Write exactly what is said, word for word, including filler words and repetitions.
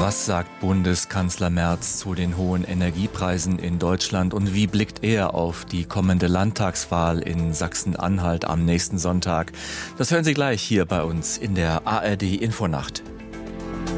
Was sagt Bundeskanzler Merz zu den hohen Energiepreisen in Deutschland und wie blickt er auf die kommende Landtagswahl in Sachsen-Anhalt am nächsten Sonntag? Das hören Sie gleich hier bei uns in der A R D Infonacht.